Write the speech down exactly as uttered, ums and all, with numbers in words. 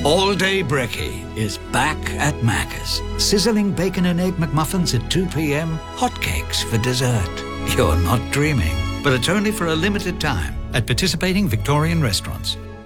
All Day Brekkie is back at Macca's. Sizzling bacon and egg McMuffins at two p.m. Hotcakes for dessert. You're not dreaming, but it's only for a limited time at participating Victorian restaurants.